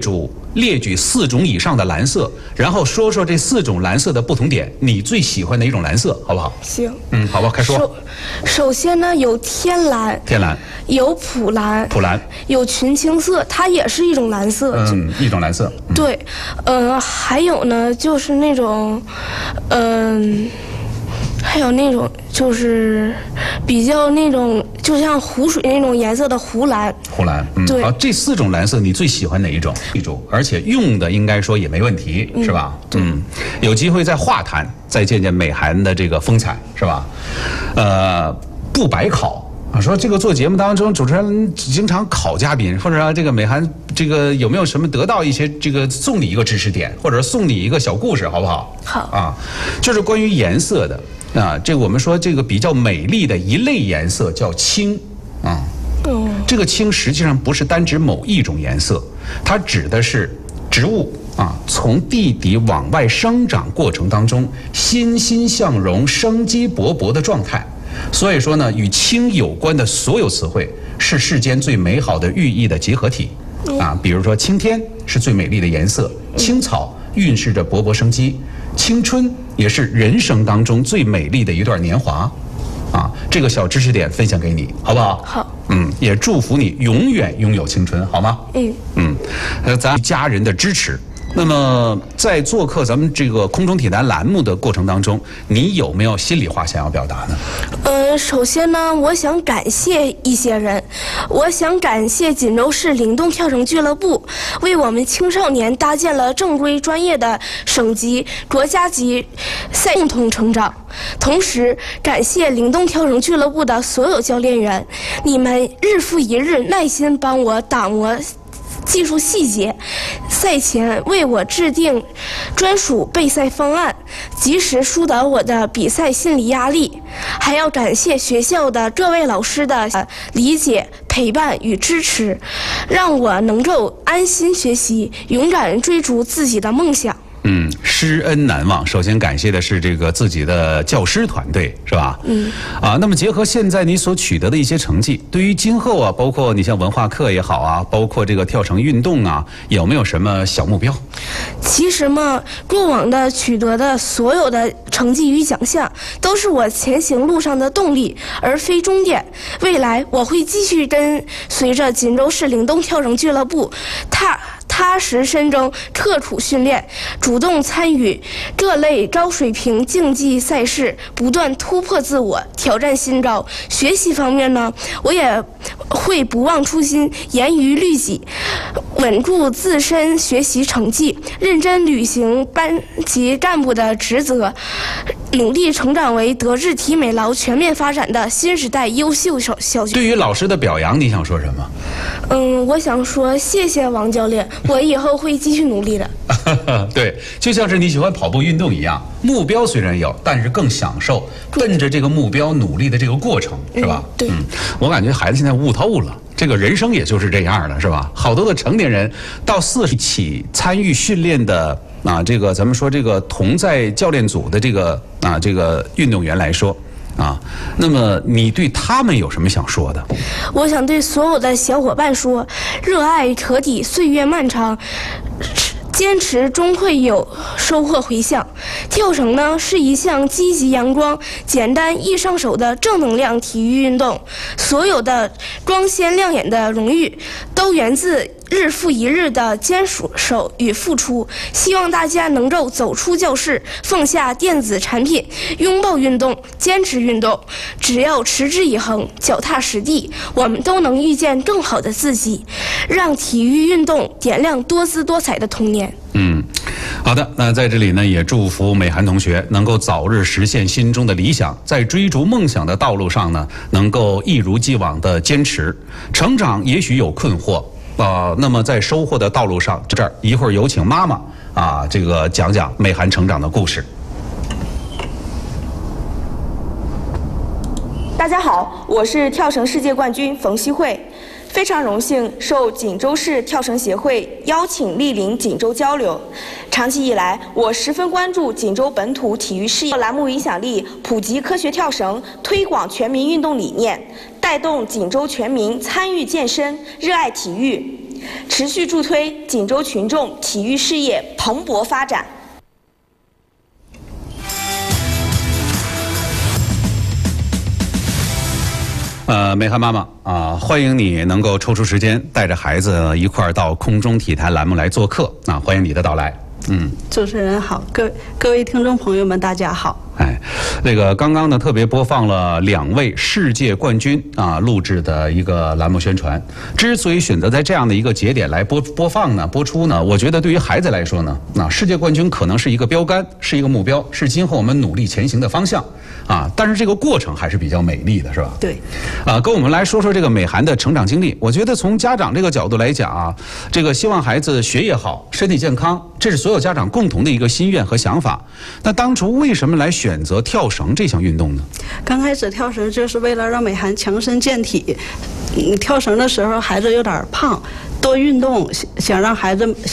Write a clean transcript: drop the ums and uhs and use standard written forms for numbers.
主列举4种以上的蓝色，然后说说这4种蓝色的不同点，你最喜欢哪一种蓝色，好不好？ 行。 好吧，开说。 首先呢，有天蓝，有普蓝，有群青色，它也是一种蓝色。 一种蓝色。 对，还有呢，就是那种，还有那种就是比较那种，就像湖水那种颜色的湖蓝。对。 好，这4种蓝色你最喜欢哪一种？而且用的应该说也没问题，是吧？有机会在画坛再见见美涵的这个风采，是吧？不白考。说这个做节目当中，主持人经常考嘉宾，或者说这个美涵这个有没有什么得到一些这个送你一个知识点，或者送你一个小故事，好不好？ 好啊，就是关于颜色的啊，这个我们说这个比较美丽的一类颜色叫青啊。这个青实际上不是单指某一种颜色，它指的是植物啊从地底往外生长过程当中欣欣向荣、生机勃勃的状态。所以说呢，与青有关的所有词汇是世间最美好的寓意的结合体啊。比如说青天是最美丽的颜色，青草蕴饰着勃勃生机，青春也是人生当中最美丽的一段年华啊。这个小知识点分享给你，好不好？ 好。 也祝福你永远拥有青春，好吗？咱家人的支持。那么在做客咱们这个空中体坛栏目的过程当中，你有没有心里话想要表达呢？ 首先呢，我想感谢一些人，我想感谢锦州市灵动跳绳俱乐部，为我们青少年搭建了正规专业的省级、国家级赛共同成长。同时感谢灵动跳绳俱乐部的所有教练员，你们日复一日耐心帮我打磨技术细节，赛前为我制定专属备赛方案，及时疏导我的比赛心理压力。还要感谢学校的各位老师的理解、陪伴与支持，让我能够安心学习，勇敢追逐自己的梦想。 师恩难忘。首先感谢的是这个自己的教师团队，是吧？那么结合现在你所取得的一些成绩，对于今后啊，包括你像文化课也好啊，包括这个跳绳运动啊，有没有什么小目标？ 其实嘛，过往的取得的所有的成绩与奖项，都是我前行路上的动力，而非终点。未来我会继续跟随着锦州市灵动跳绳俱乐部踏实深耕，刻苦训练，主动参与各类高水平竞技赛事，不断突破自我，挑战新高。学习方面呢，我也会不忘初心，严于律己，稳固自身学习成绩，认真履行班级干部的职责，努力成长为德智体美劳全面发展的新时代优秀小对于老师的表扬，你想说什么？ 我想说谢谢王教练，我以后会继续努力的。 对，就像是你喜欢跑步运动一样，目标虽然有，但是更享受奔着这个目标努力的这个过程，是吧？ 对。 我感觉孩子现在悟透了，这个人生也就是这样的，是吧？好多的成年人到40起参与训练的这个咱们说这个同在教练组的这个运动员来说。那么你对他们有什么想说的？ 我想对所有的小伙伴说，热爱可抵岁月漫长，坚持终会有收获回响。跳绳呢是一项积极阳光、简单易上手的正能量体育运动，所有的光鲜亮眼的荣誉都源自日复一日的坚守与付出。希望大家能够走出教室，放下电子产品，拥抱运动，坚持运动。只要持之以恒，脚踏实地，我们都能遇见更好的自己，让体育运动点亮多姿多彩的童年。 好的，那在这里呢，也祝福美涵同学能够早日实现心中的理想，在追逐梦想的道路上呢，能够一如既往的坚持。成长也许有困惑那么在收获的道路上，这儿一会儿有请妈妈这个讲讲美涵成长的故事。 大家好，我是跳绳世界冠军冯希慧，非常荣幸受锦州市跳绳协会邀请莅临锦州交流。长期以来，我十分关注锦州本土体育事业栏目影响力，普及科学跳绳，推广全民运动理念，带动锦州全民参与健身，热爱体育。 持续助推锦州群众体育事业蓬勃发展。 美涵妈妈啊，欢迎你能够抽出时间带着孩子一块儿到空中体坛栏目来做客啊，欢迎你的到来。 主持人好，各位听众朋友们，大家好。 那个刚刚呢，特别播放了2位世界冠军啊录制的一个栏目宣传。之所以选择在这样的一个节点来播出呢，我觉得对于孩子来说呢，世界冠军可能是一个标杆，是一个目标，是今后我们努力前行的方向啊。但是这个过程还是比较美丽的，是吧？ 对。 跟我们来说说这个美涵的成长经历。我觉得从家长这个角度来讲啊，这个希望孩子学业好、身体健康，这是所有家长共同的一个心愿和想法。那当初为什么来选择跳绳这项运动呢？ 刚开始跳绳就是为了让美涵强身健体。跳绳的时候孩子有点胖，多运动，想让孩子